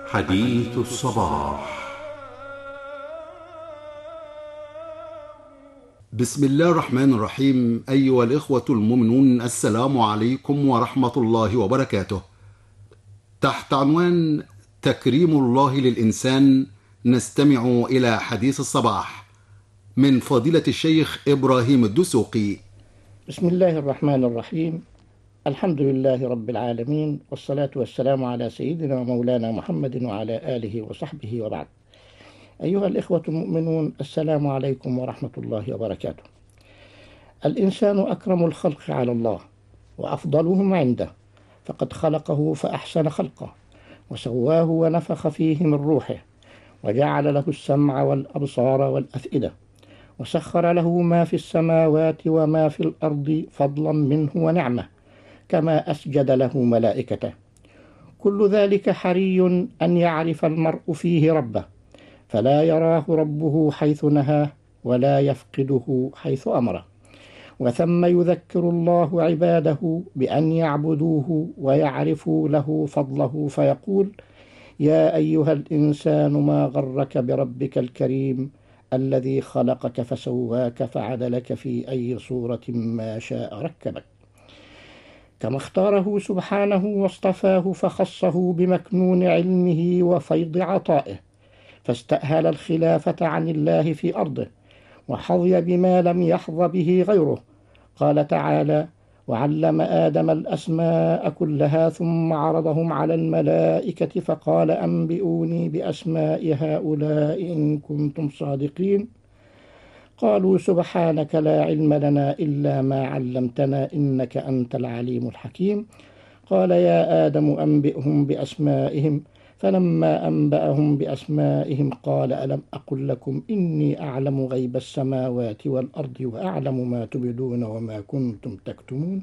حديث الصباح. بسم الله الرحمن الرحيم. أيها الإخوة المؤمنون، السلام عليكم ورحمة الله وبركاته. تحت عنوان تكريم الله للإنسان نستمع إلى حديث الصباح من فضيلة الشيخ إبراهيم الدسوقي. بسم الله الرحمن الرحيم. الحمد لله رب العالمين، والصلاة والسلام على سيدنا ومولانا محمد وعلى آله وصحبه وبعد. أيها الإخوة المؤمنون، السلام عليكم ورحمة الله وبركاته. الإنسان أكرم الخلق على الله وأفضلهم عنده، فقد خلقه فأحسن خلقه وسواه ونفخ فيه من روحه، وجعل له السمع والأبصار والأفئدة، وسخر له ما في السماوات وما في الأرض فضلا منه ونعمة، كما أسجد له ملائكته. كل ذلك حري أن يعرف المرء فيه ربه، فلا يراه ربه حيث نهاه ولا يفقده حيث أمره. وثم يذكر الله عباده بأن يعبدوه ويعرفوا له فضله، فيقول: يا أيها الإنسان ما غرك بربك الكريم الذي خلقك فسواك فعدلك في أي صورة ما شاء ركبك. كما اختاره سبحانه واصطفاه فخصه بمكنون علمه وفيض عطائه، فاستأهل الخلافة عن الله في أرضه، وحظي بما لم يحظ به غيره. قال تعالى: وعلم آدم الأسماء كلها ثم عرضهم على الملائكة فقال أنبئوني بأسماء هؤلاء إن كنتم صادقين. قالوا سبحانك لا علم لنا إلا ما علمتنا إنك أنت العليم الحكيم. قال يا آدم أنبئهم بأسمائهم، فلما أنبأهم بأسمائهم قال ألم أقل لكم إني أعلم غيب السماوات والأرض وأعلم ما تبدون وما كنتم تكتمون.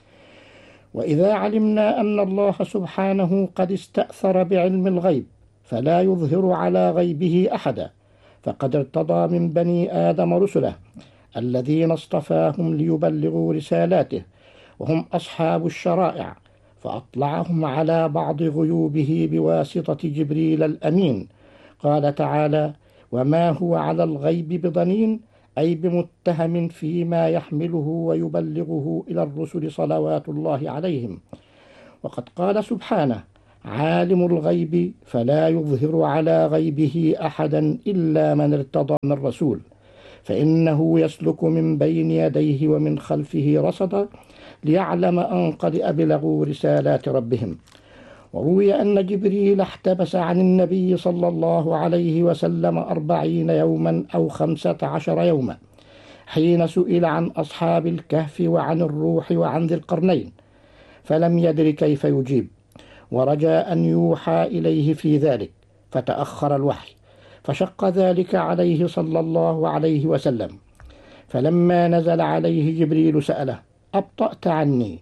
وإذا علمنا أن الله سبحانه قد استأثر بعلم الغيب فلا يظهر على غيبه أحدا، فقد ارتضى من بني آدم رسله الذين اصطفاهم ليبلغوا رسالاته، وهم أصحاب الشرائع، فأطلعهم على بعض غيوبه بواسطة جبريل الأمين. قال تعالى: وما هو على الغيب بضنين، أي بمتهم فيما يحمله ويبلغه إلى الرسل صلوات الله عليهم. وقد قال سبحانه: عالم الغيب فلا يظهر على غيبه أحدا إلا من ارتضى من رسول، فإنه يسلك من بين يديه ومن خلفه رصدا ليعلم أن قد أبلغوا رسالات ربهم. وروي أن جبريل احتبس عن النبي صلى الله عليه وسلم 40 يوما أو 15 يوما، حين سئل عن أصحاب الكهف وعن الروح وعن ذي القرنين، فلم يدر كيف يجيب، ورجى أن يوحى إليه في ذلك، فتأخر الوحي، فشق ذلك عليه صلى الله عليه وسلم. فلما نزل عليه جبريل سأله: أبطأت عني؟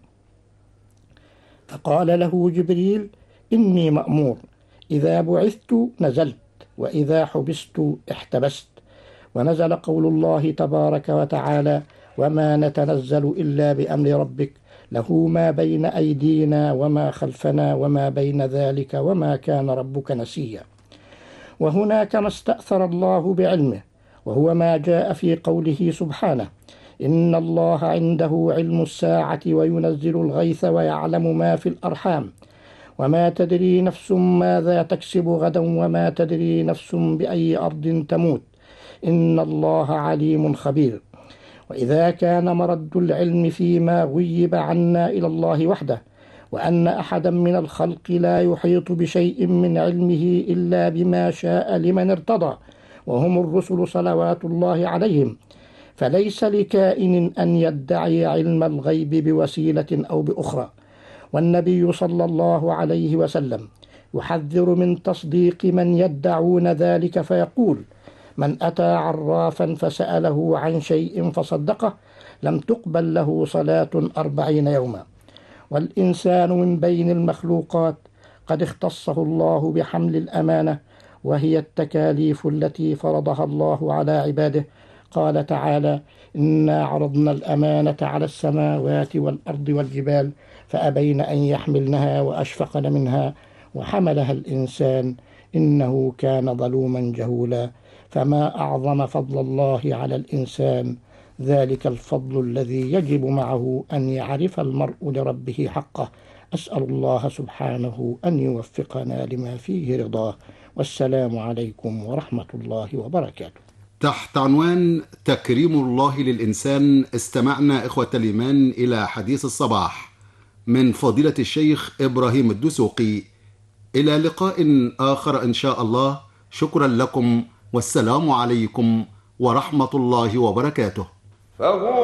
فقال له جبريل: إني مأمور، إذا بعثت نزلت، وإذا حبست احتبست. ونزل قول الله تبارك وتعالى: وما نتنزل إلا بأمر ربك له ما بين أيدينا وما خلفنا وما بين ذلك وما كان ربك نسيا. وهناك ما استأثر الله بعلمه، وهو ما جاء في قوله سبحانه: إن الله عنده علم الساعة وينزل الغيث ويعلم ما في الأرحام وما تدري نفس ماذا تكسب غدا وما تدري نفس بأي أرض تموت إن الله عليم خبير. وإذا كان مرد العلم فيما غيب عنا إلى الله وحده، وأن أحدا من الخلق لا يحيط بشيء من علمه إلا بما شاء لمن ارتضى، وهم الرسل صلوات الله عليهم، فليس لكائن أن يدعي علم الغيب بوسيلة أو بأخرى. والنبي صلى الله عليه وسلم يحذر من تصديق من يدعون ذلك، فيقول: من أتى عرافا فسأله عن شيء فصدقه لم تقبل له صلاة 40 يوما. والإنسان من بين المخلوقات قد اختصه الله بحمل الأمانة، وهي التكاليف التي فرضها الله على عباده. قال تعالى: إنا عرضنا الأمانة على السماوات والأرض والجبال فأبين أن يحملنها وأشفقن منها وحملها الإنسان إنه كان ظلوما جهولا. فما أعظم فضل الله على الإنسان، ذلك الفضل الذي يجب معه أن يعرف المرء لربه حقه. أسأل الله سبحانه أن يوفقنا لما فيه رضاه. والسلام عليكم ورحمة الله وبركاته. تحت عنوان تكريم الله للإنسان استمعنا إخوة الإيمان إلى حديث الصباح من فضيلة الشيخ إبراهيم الدسوقي. إلى لقاء آخر إن شاء الله. شكرا لكم والسلام عليكم ورحمة الله وبركاته.